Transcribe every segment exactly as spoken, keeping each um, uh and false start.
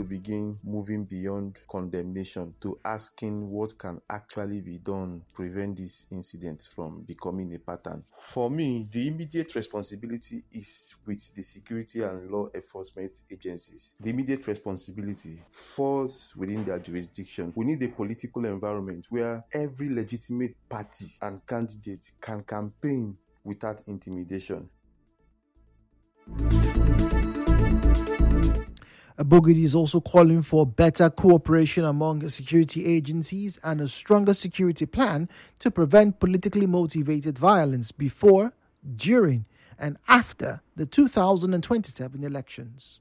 to begin moving beyond condemnation to asking what can actually be done to prevent these incidents from becoming a pattern. For me, the immediate responsibility is with the security and law enforcement agencies. The immediate responsibility falls within their jurisdiction. We need a political environment where every legitimate party and candidate can campaign without intimidation. Bogidi is also calling for better cooperation among security agencies and a stronger security plan to prevent politically motivated violence before, during, and after the two thousand twenty-seven elections.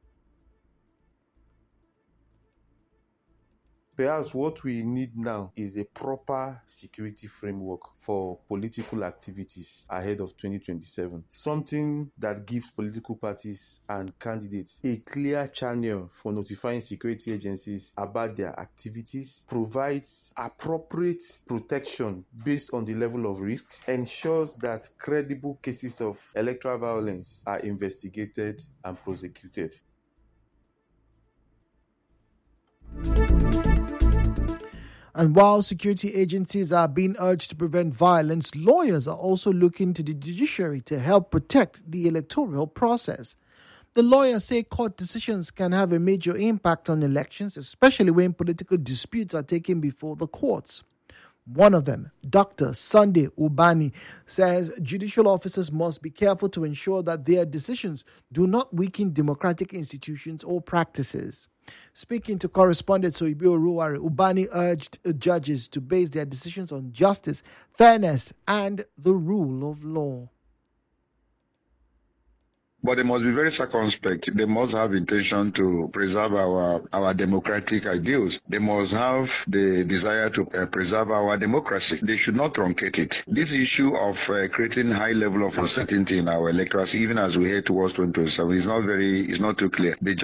Perhaps what we need now is a proper security framework for political activities ahead of twenty twenty-seven. Something that gives political parties and candidates a clear channel for notifying security agencies about their activities, provides appropriate protection based on the level of risk, ensures that credible cases of electoral violence are investigated and prosecuted. And while security agencies are being urged to prevent violence, lawyers are also looking to the judiciary to help protect the electoral process. The lawyers say court decisions can have a major impact on elections, especially when political disputes are taken before the courts. One of them, Doctor Sunday Ubani, says judicial officers must be careful to ensure that their decisions do not weaken democratic institutions or practices. Speaking to correspondent Soibio Ruware, Ubani urged judges to base their decisions on justice, fairness, and the rule of law. But they must be very circumspect. They must have intention to preserve our, our democratic ideals. They must have the desire to uh, preserve our democracy. They should not truncate it. This issue of uh, creating high level of uncertainty in our electorate, even as we head towards twenty twenty-seven, is not very, is not too clear. The